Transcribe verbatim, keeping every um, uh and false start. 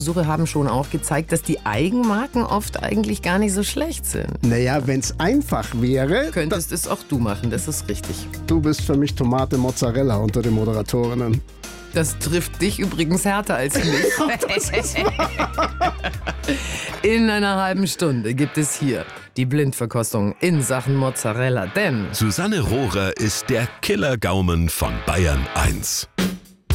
Suche haben schon auch gezeigt, dass die Eigenmarken oft eigentlich gar nicht so schlecht sind. Naja, wenn's einfach wäre. Könntest es auch du machen, das ist richtig. Du bist für mich Tomate Mozzarella unter den Moderatorinnen. Das trifft dich übrigens härter als mich. In einer halben Stunde gibt es hier die Blindverkostung in Sachen Mozzarella, denn Susanne Rohrer ist der Killer-Gaumen von Bayern eins.